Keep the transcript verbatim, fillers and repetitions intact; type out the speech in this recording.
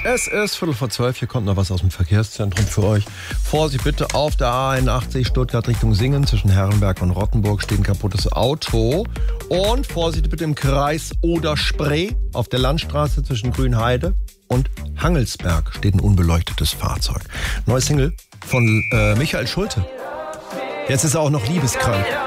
Es ist Viertel vor zwölf, hier kommt noch was aus dem Verkehrszentrum für euch. Vorsicht bitte, auf der A einundachtzig Stuttgart Richtung Singen, zwischen Herrenberg und Rottenburg steht ein kaputtes Auto. Und Vorsicht bitte im Kreis Oder-Spree, auf der Landstraße zwischen Grünheide und Hangelsberg steht ein unbeleuchtetes Fahrzeug. Neues Single von äh, Michael Schulte. Jetzt ist er auch noch liebeskrank.